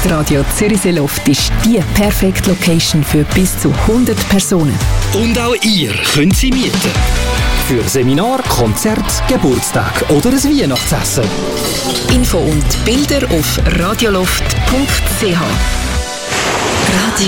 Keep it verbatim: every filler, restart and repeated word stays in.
Das Radio Zürichsee-Loft ist die perfekte Location für bis zu hundert Personen. Und auch ihr könnt sie mieten. Für Seminar, Konzert, Geburtstag oder ein Weihnachtsessen. Info und Bilder auf radioloft punkt c h. Radio